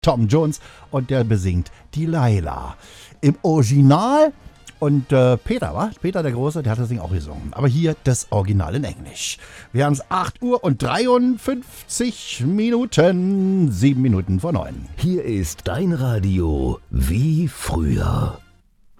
Tom Jones und der besingt die Laila. Im Original und Peter der Große, der hat das Ding auch gesungen. Aber hier das Original in Englisch. Wir haben es 8 Uhr und 53 Minuten, 7 Minuten vor 9. Hier ist dein Radio wie früher.